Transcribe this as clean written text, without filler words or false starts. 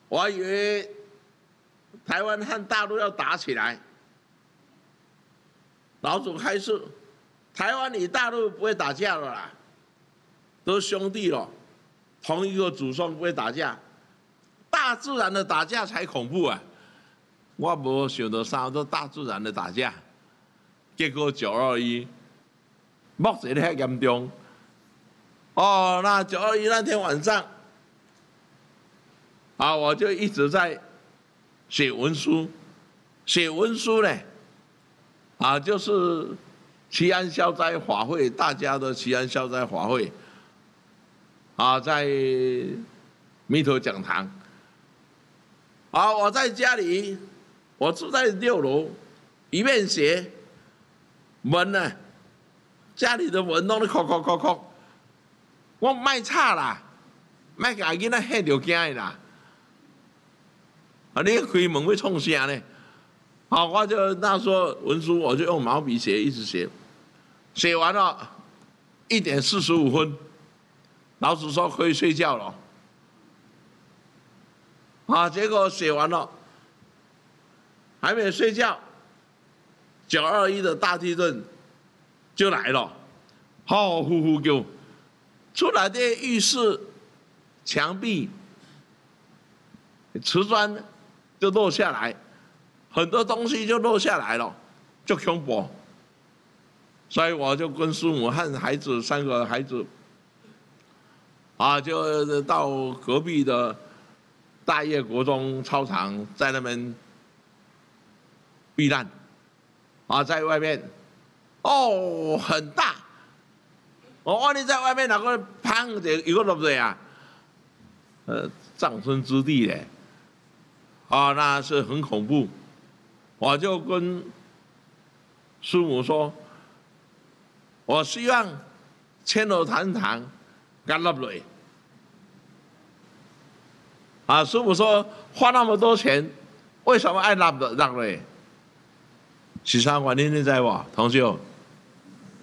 我还以为台湾和大陆要打起来，老祖开示，台湾与大陆不会打架了啦，都是兄弟了，同一个祖宗不会打架，大自然的打架才恐怖啊！我无想到啥都大自然的打架，结果921目前很严重。哦，那921那天晚上，啊，我就一直在写文书，写文书呢，啊，就是祈安消灾法会，大家的祈安消灾法会，啊，在弥陀讲堂。啊，我在家里，我住在6楼，一面写门呢，家里的门拢咧敲敲敲敲。我卖吵啦，卖甲囡仔吓着惊的啦。啊，你开门要创啥呢？好，我就那时候文书我就用毛笔写，一直写，写完了1点45分，老师说可以睡觉了。啊，结果写完了，还没睡觉，921的大地震就来了，呼呼呼叫。出来的浴室墙壁瓷砖就落下来，很多东西就落下来了，就恐怖。所以我就跟师母和孩子3个孩子，啊，就到隔壁的大业国中操场，在那边避难，啊，在外面，哦，很大。我你在外面那个砰就一个落来啊，葬身之地嘞，啊，那是很恐怖。我就跟师母说，我希望千楼坛堂干落来。啊，师母说花那么多钱，为什么爱落来？是啥原因你知无，同学？